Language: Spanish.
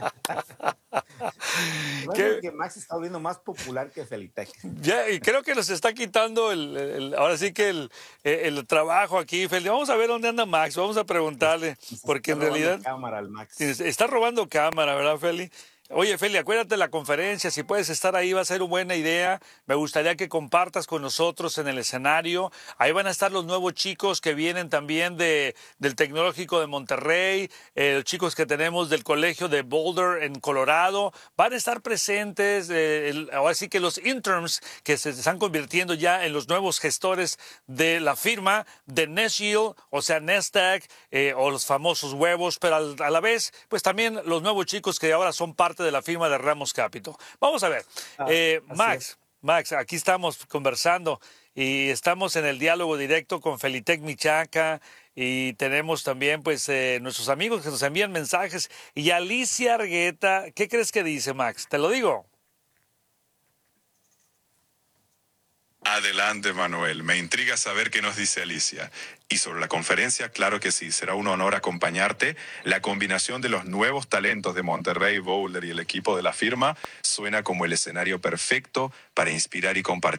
Se me hace ¿Qué? que Max está volviendo más popular que Felitec. Ya, y creo que nos está quitando ahora sí que el trabajo aquí, Feli. Vamos a ver dónde anda Max, vamos a preguntarle, Nos porque está en robando realidad cámara al Max. está robando cámara, ¿verdad, Feli? Oye, Feli, acuérdate de la conferencia, si puedes estar ahí va a ser una buena idea. Me gustaría que compartas con nosotros en el escenario. Ahí van a estar los nuevos chicos que vienen también del Tecnológico de Monterrey, los chicos que tenemos del Colegio de Boulder en Colorado. Van a estar presentes, ahora sí que los interns que se están convirtiendo ya en los nuevos gestores de la firma de NestYield, o sea, Nasdaq, o los famosos huevos, pero a la vez, pues también los nuevos chicos que ahora son parte de la firma de Ramos Capital. Vamos a ver, Así es. Max, aquí estamos conversando y estamos en el diálogo directo con Felitec Michaca y tenemos también pues nuestros amigos que nos envían mensajes y Alicia Argueta, ¿qué crees que dice, Max? Te lo digo. Adelante, Manuel. Me intriga saber qué nos dice Alicia. Y sobre la conferencia, claro que sí, será un honor acompañarte. La combinación de los nuevos talentos de Monterrey, Boulder y el equipo de la firma suena como el escenario perfecto para inspirar y compartir